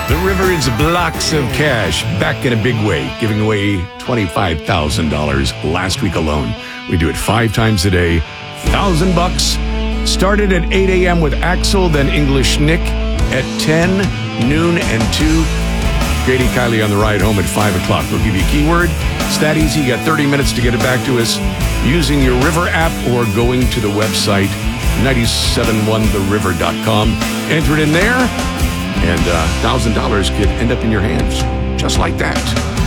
The River is blocks of cash, back in a big way, giving away $25,000 last week alone. We do it 5 times a day, $1,000. Started at 8 a.m. with Axel, then English Nick at 10, noon, and 2. Grady Kiley on the ride home at 5 o'clock. We'll give you a keyword. It's that easy. You got 30 minutes to get it back to us using your River app or going to the website, 971theriver.com. Enter it in there, and $1,000 could end up in your hands just like that.